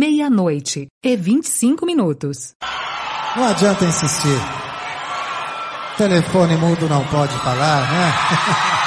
meia-noite e 25 minutos. Não adianta insistir. Telefone mudo não pode falar, né?